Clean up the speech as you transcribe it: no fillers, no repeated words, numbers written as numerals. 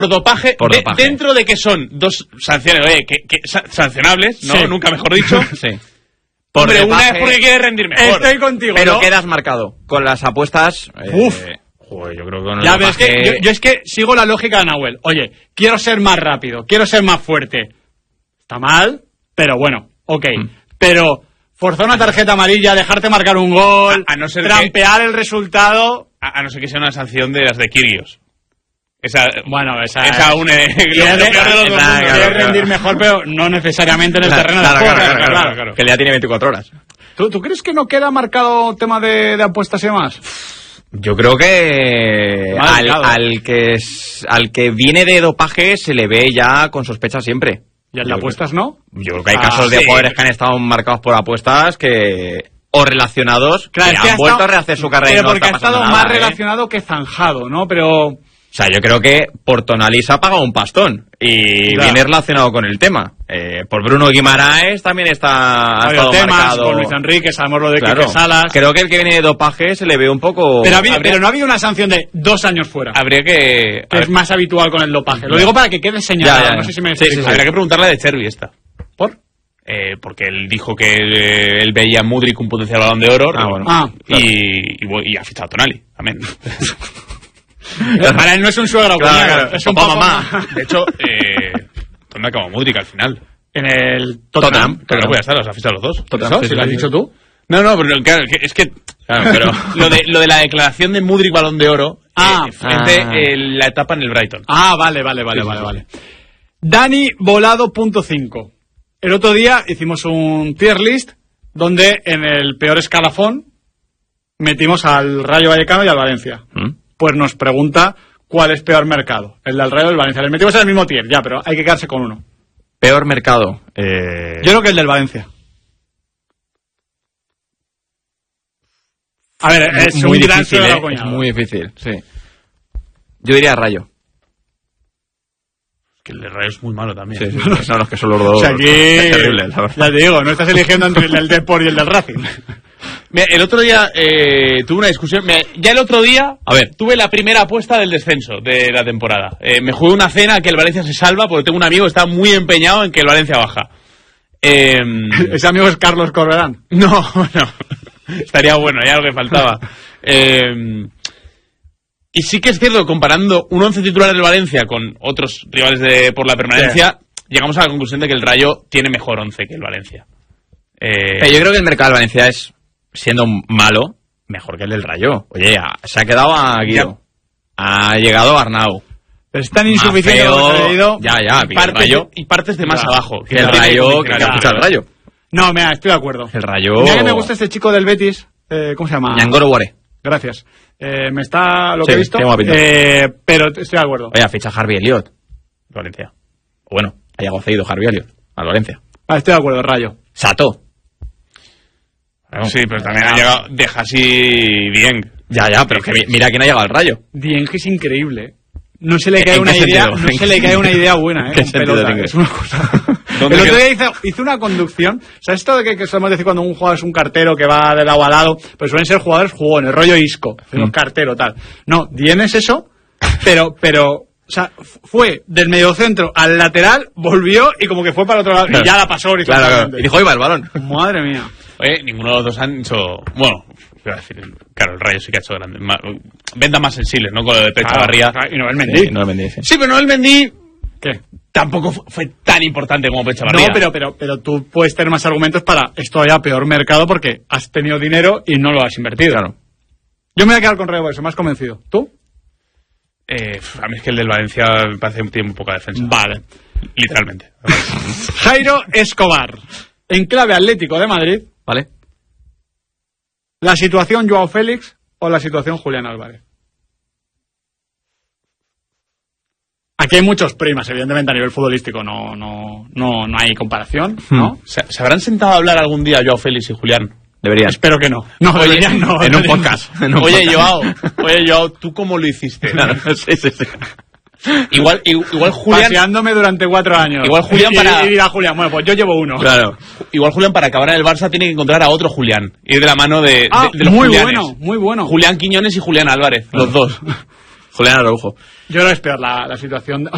dopaje, dentro de que son dos sanciones, sancionables, ¿no? Sí. Nunca mejor dicho. Sí. Hombre, dopaje, una es porque quiere rendir mejor. Estoy contigo, pero ¿no? quedas marcado. Con las apuestas... Joder, yo creo que con el dopaje... ves que yo es que sigo la lógica de Nahuel. Oye, quiero ser más rápido, quiero ser más fuerte. Está mal, pero bueno, ok. Pero forzar una tarjeta amarilla, dejarte marcar un gol, a no ser trampear el resultado... A no ser que sea una sanción de las de Kyrgios. Esa aún quiere rendir mejor, pero no necesariamente en el terreno de juego. Claro. Que ya tiene 24 horas. ¿Tú crees que no queda marcado tema de apuestas y demás? Yo creo que al que viene de dopaje se le ve ya con sospecha siempre. ¿Y al de apuestas no? Yo creo que hay casos de jugadores que han estado marcados por apuestas o relacionados, que han vuelto a rehacer su carrera. Pero porque ha estado más relacionado que zanjado, ¿no? Pero... O sea, yo creo que por Tonali se ha pagado un pastón y viene relacionado con el tema. Por Bruno Guimaraes también ha estado marcado. Con Luis Enrique, sabemos lo de Quique Salas. Creo que el que viene de dopaje se le ve un poco... Pero no ha habido una sanción de 2 años fuera. Habría que es más habitual con el dopaje. Lo digo para que quede señalado. No sé si me explico. Habría que preguntarle de Chervi esta. ¿Por? Porque él dijo que él veía a Mudryk un potencial Balón de Oro. Y ha fichado a Tonali también. Para él no es un suegro, es un papá mamá. De hecho, ¿dónde acabó Mudryk al final? En el Tottenham. Pero no puede estar, los ha fichado los dos. ¿Tottenham? ¿Si lo has dicho tú? No, pero claro, es que pero lo de la declaración de Mudryk Balón de Oro frente la etapa en el Brighton. Vale. Dani Volado .5. El otro día hicimos un tier list donde en el peor escalafón metimos al Rayo Vallecano y al Valencia. Pues nos pregunta cuál es peor mercado, el del Rayo o el Valencia. Les metimos en el mismo tier, pero hay que quedarse con uno. Peor mercado. Yo creo que el del Valencia. A ver, es muy difícil, es muy difícil, sí. Yo diría Rayo. Que el de Rayo es muy malo también. Sí, son los que son los dos. O sea, aquí, terribles, la verdad. Ya te digo, no estás eligiendo entre el del Depor y el del Racing. Mira, el otro día tuve una discusión. Mira, ya el otro día tuve la primera apuesta del descenso de la temporada. Me jugué una cena que el Valencia se salva porque tengo un amigo que está muy empeñado en que el Valencia baja. ¿Ese amigo es Carlos Corberán? No. Estaría bueno, ya lo que faltaba. Y sí que es cierto, comparando un 11 titular del Valencia con otros rivales por la permanencia, llegamos a la conclusión de que el Rayo tiene mejor 11 que el Valencia. Pero yo creo que el mercado del Valencia es, siendo malo, mejor que el del Rayo. Oye, se ha quedado a Guido. Ha llegado a Arnau. Es tan insuficiente como se ha ido. Y partes de más abajo. Que el Rayo, que ha escuchado el Rayo. No, mira, estoy de acuerdo. El Rayo... Mira que me gusta este chico del Betis. ¿Cómo se llama? Ñangolo Guare. Gracias. Me está lo que he visto. Pero estoy de acuerdo. Oye, ficha Harvey Elliott. Valencia. O bueno, ha llegado cedido Harvey Elliott al Valencia. Estoy de acuerdo, Rayo. Sato. Sí, pero también ha llegado de Hasi Dieng. Ya, pero que mira quién ha llegado al Rayo. Dieng es increíble. No se le cae una idea, una idea buena, ¿Qué sentido tiene? Es una cosa. El otro día hizo una conducción. ¿Sabes esto de que solemos decir cuando un jugador es un cartero que va de lado a lado? Pues suelen ser jugadores jugones, rollo Isco, un cartero tal. No, Dieng es eso, pero o sea, fue del mediocentro al lateral, volvió y como que fue para el otro lado y ya la pasó. Claro. Y dijo, iba el balón. Madre mía. Oye, ninguno de los dos han hecho... Bueno, iba a decir, claro, el Rayo sí que ha hecho grande. Venta más sensibles, ¿no? Con lo de Pecho Barría. Y Noel Mendy. Sí, pero Noel Mendy... ¿Qué? Tampoco fue tan importante como Pecho Barría. No, pero tú puedes tener más argumentos para esto haya peor mercado porque has tenido dinero y no lo has invertido. Claro. Yo me voy a quedar con Rayo, eso me has convencido. ¿Tú? A mí es que el del Valencia me parece que tiene muy poca defensa. Vale. Literalmente. Jairo Escobar. En clave Atlético de Madrid. Vale. ¿La situación Joao Félix o la situación Julián Álvarez? Aquí hay muchos primas, evidentemente a nivel futbolístico no hay comparación, ¿no? ¿Se habrán sentado a hablar algún día Joao Félix y Julián? Deberían. Espero que no. No, deberían no. En un podcast. Oye, Joao, ¿tú cómo lo hiciste? Claro, sí. Igual Julián... Paseándome durante 4 años. Igual Julián Y dirá Julián, bueno, pues yo llevo uno. Claro. Igual Julián para acabar en el Barça tiene que encontrar a otro Julián. Ir de la mano de los muy Julianes. Muy bueno. Julián Quiñones y Julián Álvarez, los dos. Julián Araujo. Yo creo que es peor la situación...